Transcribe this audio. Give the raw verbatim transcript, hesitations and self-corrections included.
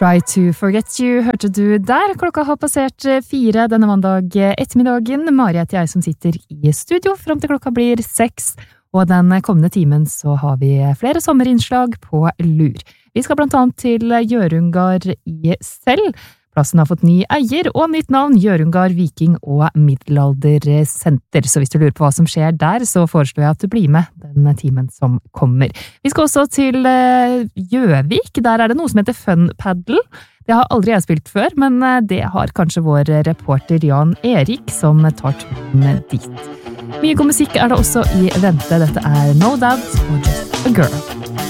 Try to forget you, hørte du der. Klokka har passert fire denne mandag ettermiddagen. Mari heter jeg som sitter i studio frem til klokka blir seks. Og den kommende timen så har vi flere sommerinnslag på lur. Vi skal blant annet til Hjørungar i Sel. Plassen har fått ny eier og nytt navn, Hjørungar Viking- og Middelaldersenter. Så hvis du lurer på hva som skjer der, så foreslår jeg at du blir med den timen som kommer. Vi skal også til Gjøvik. Der er det noe som heter Fun Paddle. Det har aldri jeg spilt før, men det har kanskje vår reporter Jan Erik som tar turen dit. Mye god musikk er det også i vente. Dette er No Doubt og Just a Girl.